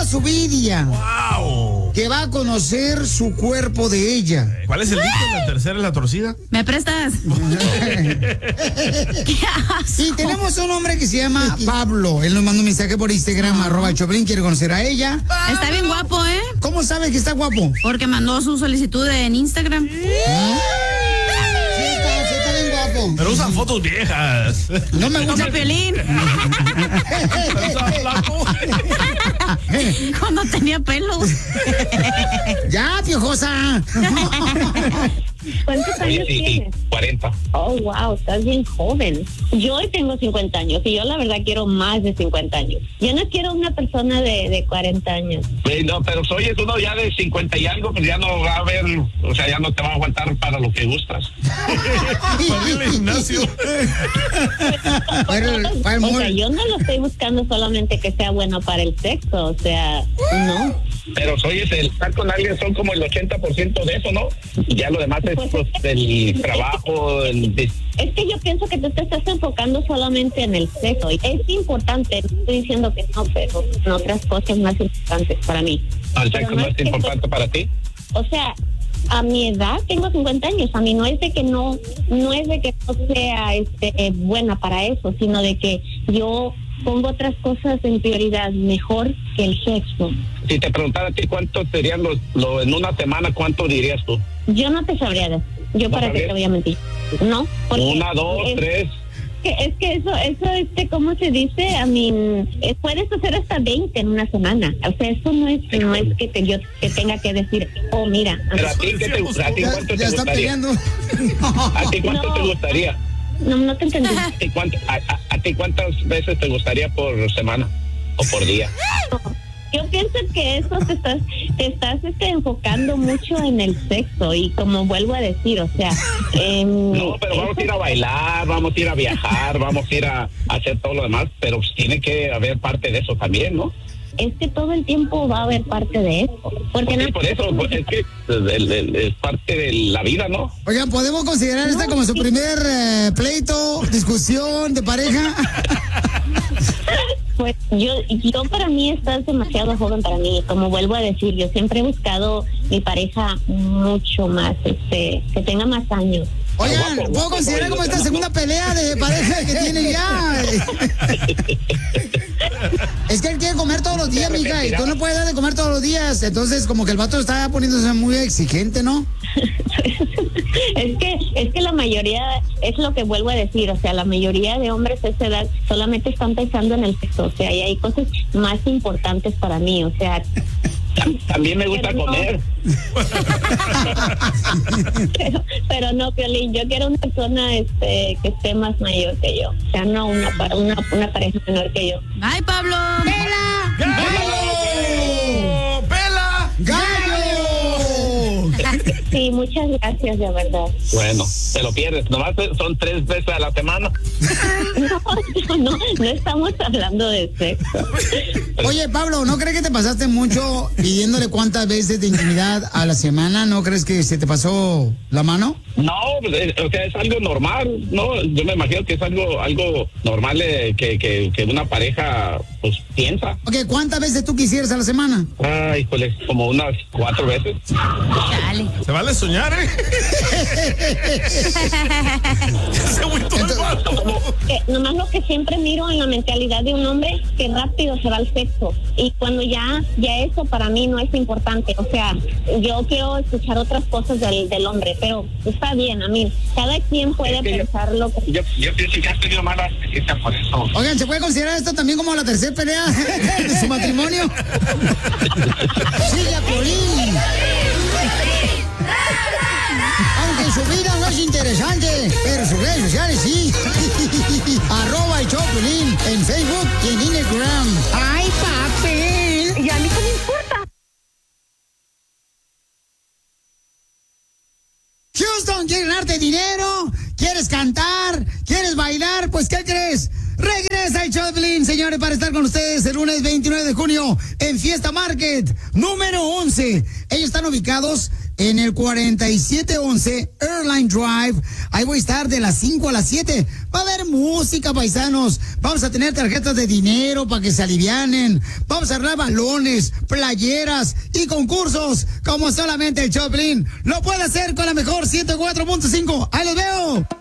su vida. ¡Wow! Que va a conocer su cuerpo de ella. ¿Cuál es el dicho? ¿La tercera es la torcida? ¿Me prestas? ¿Qué asco? Y tenemos un hombre que se llama Pablo. Él nos mandó un mensaje por Instagram, @Choplin, quiere conocer a ella. Está bien guapo, ¿eh? ¿Cómo sabe que está guapo? Porque mandó su solicitud en Instagram. Sí, está bien guapo. Pero usan fotos viejas. No me gusta. Como Piolín. Pero está flaco. Cuando tenía pelos. Ya, piojosa. ¿Cuántos años tienes? 40. Oh, wow, estás bien joven. Yo hoy tengo 50 años y yo la verdad quiero más de 50 años. Yo no quiero una persona de 40 años. No, pero si oyes uno ya de 50 y algo, pues ya no va a haber, o sea, ya no te va a aguantar para lo que gustas. Para ir al gimnasio. O sea, yo no lo estoy buscando solamente que sea bueno para el sexo, o sea, no. Pero si oyes, el estar con alguien son como el 80% de eso, ¿no? Y ya lo demás es pues, el trabajo, Es que yo pienso que tú te estás enfocando solamente en el sexo. Es importante, no estoy diciendo que no, pero en otras cosas más importantes para mí. ¿El sexo no es importante para ti? O sea, a mi edad tengo 50 años, a mí no es de que no sea buena para eso, sino de que yo pongo otras cosas en prioridad mejor que el sexo. Si te preguntara a ti cuánto serían en una semana, ¿cuánto dirías tú? Yo no te sabría decir. Yo para qué te voy a mentir. No. Porque 1, 2, 3. Es que eso, ¿cómo se dice? A mí, puedes hacer hasta 20 en una semana. O sea, eso no es que yo te tenga que decir, oh, mira. Pero a ti, ¿a ti cuánto te gustaría? ¿A ti cuánto te gustaría? No te entendí. ¿A ti cuántas veces te gustaría por semana o por día? Yo pienso que eso te estás enfocando mucho en el sexo y como vuelvo a decir, o sea... no, pero vamos a ir a bailar, vamos a ir a viajar, vamos a ir a hacer todo lo demás, pero tiene que haber parte de eso también, ¿no? Es que todo el tiempo va a haber parte de eso. Porque sí, por eso, es que es parte de la vida, ¿no? Oigan, ¿podemos considerar esta como su primer pleito, discusión de pareja? Pues yo para mí estás demasiado joven para mí. Como vuelvo a decir, yo siempre he buscado mi pareja mucho más, que tenga más años. Oigan, ¿puedo considerar como esta segunda pelea de pareja que tiene ya? Es que él quiere comer todos los días, mija, y tú no puedes dar de comer todos los días. Entonces, como que el vato está poniéndose muy exigente, ¿no? Es que la mayoría, es lo que vuelvo a decir, o sea, la mayoría de hombres de esa edad solamente están pensando en el sexo, o sea, y hay cosas más importantes para mí, o sea... También me gusta comer. Pero no, Piolín, yo quiero una persona que esté más mayor que yo. O sea, no una pareja menor que yo. ¡Ay, Pablo! ¡Pela! ¡Gallo! ¡Pela! ¡Gallo! Sí, muchas gracias, de verdad. Bueno, te lo pierdes. Nomás son 3 veces a la semana. No estamos hablando de sexo. Oye, Pablo, ¿no crees que te pasaste mucho pidiéndole cuántas veces de intimidad a la semana? ¿No crees que se te pasó la mano? No, o sea, es algo normal, ¿no? Yo me imagino que es algo normal que una pareja, pues, piensa. Ok, ¿cuántas veces tú quisieras a la semana? Ay, híjole, como unas 4 veces. Dale. Se vale soñar, ¿eh? Se agüitó el vato. Nomás lo que siempre miro en la mentalidad de un hombre, que rápido se va al sexo. Y cuando ya eso para mí no es importante. O sea, yo quiero escuchar otras cosas del hombre, pero está bien, a mí. Cada quien puede pensar lo que... Yo pienso que has tenido malas experiencias por eso. Oigan, ¿se puede considerar esto también como la tercera pelea de su matrimonio? ¡Sigue a Piolín! Aunque su vida no es interesante, pero sus redes sociales sí. @el Choplin en Facebook y en Instagram. ¡Ay, papel! ¿Y a mí qué me importa? Houston, ¿quieres ganarte dinero? ¿Quieres cantar? ¿Quieres bailar? Pues, ¿qué crees? Regresa el Choplin, señores, para estar con ustedes el lunes 29 de junio en Fiesta Market, número 11. Ellos están ubicados en el 4711 Airline Drive. Ahí voy a estar de las 5 a las 7. Va a haber música, paisanos. Vamos a tener tarjetas de dinero para que se alivianen. Vamos a arreglar balones, playeras y concursos como solamente el Choplin lo puede hacer con la mejor 104.5. ¡Ahí los veo!